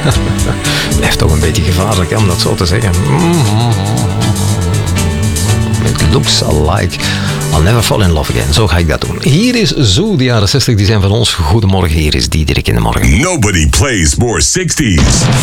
Blijft toch een beetje gevaarlijk hè, om dat zo te zeggen. It looks alike. I'll never fall in love again. Zo ga ik dat doen. Hier is Zoo, de jaren 60, die zijn van ons. Goedemorgen, hier is Diederik in de morgen. Nobody plays more 60s.